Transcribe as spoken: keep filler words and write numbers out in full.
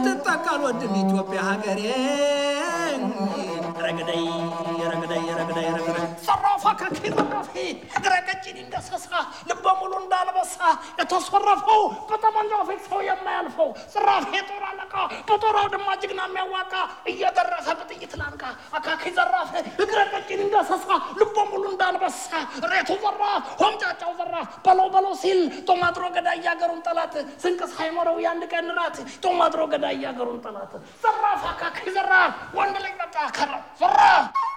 ስትጠቃል ወድም ኢትዮጵያ ሀገሬ ረግደይ ረግደይ ረግደይ ረግደይ ሰራፋ ከኪዘራፊ እግረቀጭን እንደሰሳ ልበ ሙሉ እንዳልበሳ የተሰረፈው በጠመንጃው ፊት ሰው የማያልፈው ሰራፊ ጦር አለቃ በጦራው ድማ ጅግና የሚያዋቃ እየደረሰ በጥይት ላንቃ አካኪ ዘራፍ እግረቀጭን እንደሰሳ ልበ ሙሉ እንዳልበሳ ሬቱ ዘራፍ ሆምጫጫው ዘራፍ በለው በለው ሲል ጦማድሮ ገዳይ ያገሩን ጠላት ስንቅስ ሃይመረው ያንድ ቀን ራት ጦማድሮ ገዳይ ያገሩን ጠላት ዘራፍ አካኪ ዘራፍ ወንድ ልጅ መጣ ከራ ዘራፍ